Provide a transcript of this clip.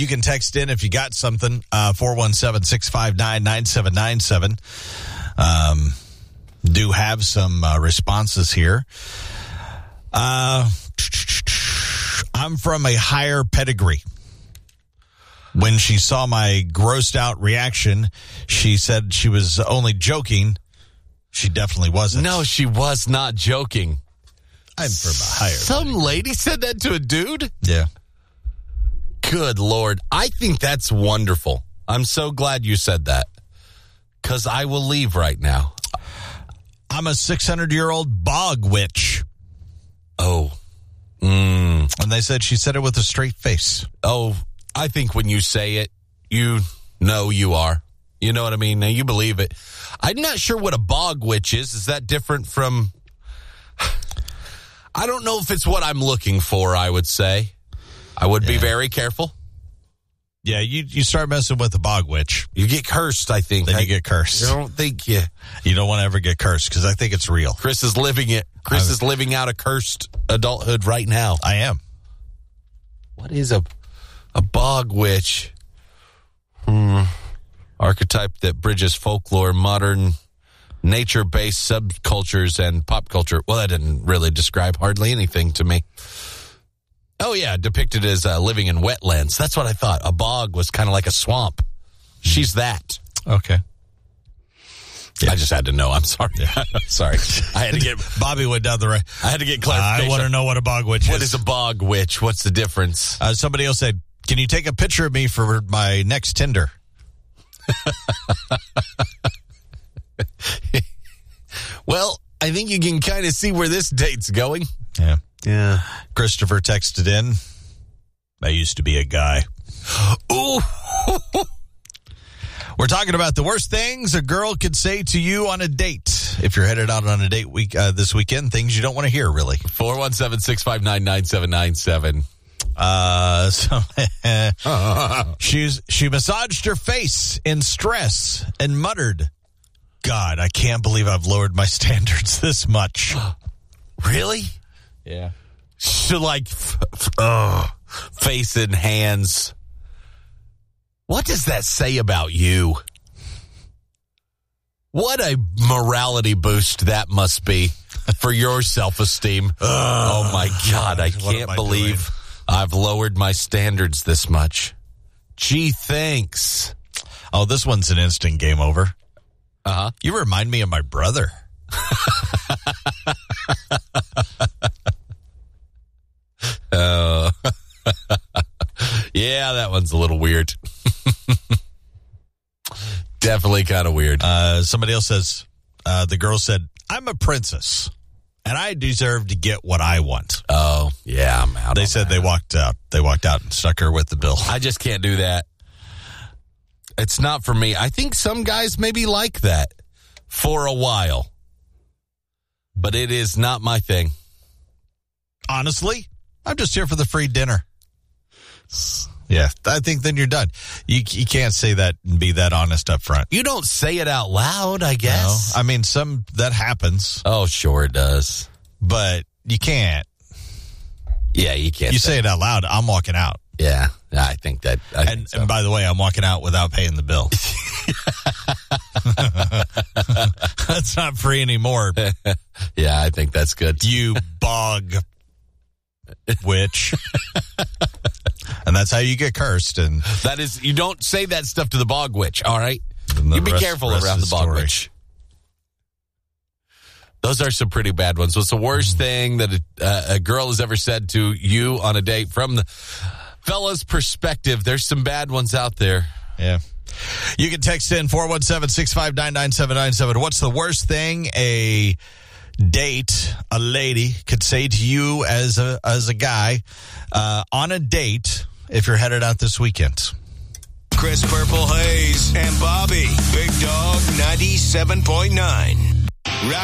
You can text in if you got something, 417-659-9797. Do have some responses here. I'm from a higher pedigree. When she saw my grossed out reaction, she said she was only joking. She definitely wasn't. No, she was not joking. I'm from a higher Some lady said that to a dude? Yeah. Good Lord. I think that's wonderful. I'm so glad you said that. Because I will leave right now. I'm a 600-year-old bog witch. Oh. And they said she said it with a straight face. Oh, I think when you say it, you know you are. You know what I mean? Now, you believe it. I'm not sure what a bog witch is. Is that different from... I don't know if it's what I'm looking for, I would say. I would be very careful. Yeah, you start messing with the bog witch. You get cursed, I think. Then you get cursed. I don't think you don't want to ever get cursed because I think it's real. Chris is living it. Chris is living out a cursed adulthood right now. I am. What is a bog witch? Archetype that bridges folklore, modern nature-based subcultures, and pop culture. Well, that didn't really describe hardly anything to me. Oh, yeah, depicted as living in wetlands. That's what I thought. A bog was kind of like a swamp. She's that. Okay. Yeah. I just had to know. I'm sorry. Yeah. Sorry. I had to get... Bobby went down the right. I had to get clarification. I want to know what a bog witch is. What is a bog witch? What's the difference? Somebody else said, can you take a picture of me for my next Tinder? Well, I think you can kind of see where this date's going. Yeah. Yeah. Christopher texted in, I used to be a guy. Ooh. We're talking about the worst things a girl could say to you on a date. If you're headed out on a date this weekend, things you don't want to hear, really. 417-659-9797. She massaged her face in stress and muttered, God, I can't believe I've lowered my standards this much. Really? Yeah. So like, face and hands. What does that say about you? What a morality boost that must be for your self-esteem. Oh, my God. I can't believe I've lowered my standards this much. Gee, thanks. Oh, this one's an instant game over. Uh-huh. You remind me of my brother. Yeah, that one's a little weird. Definitely kind of weird. Somebody else says, the girl said, I'm a princess, and I deserve to get what I want. Oh, yeah, I'm out. They said they walked out. They walked out and stuck her with the bill. I just can't do that. It's not for me. I think some guys maybe like that for a while, but it is not my thing. Honestly, I'm just here for the free dinner. Yeah, I think then you're done. You can't say that and be that honest up front. You don't say it out loud, I guess. No, I mean, that happens. Oh, sure it does. But you can't. Yeah, you can't. You say it out loud, I'm walking out. Yeah, I think that. And by the way, I'm walking out without paying the bill. That's not free anymore. Yeah, I think that's good. You bog witch. And that's how you get cursed. And that is, you don't say that stuff to the bog witch, all right? You be careful around the bog witch. Those are some pretty bad ones. What's the worst thing that a girl has ever said to you on a date? From the fella's perspective, there's some bad ones out there. Yeah. You can text in 417-659-9797. What's the worst thing a lady could say to you as a guy on a date if you're headed out this weekend? Chris Purple Hayes and Bobby, Big Dog 97.9.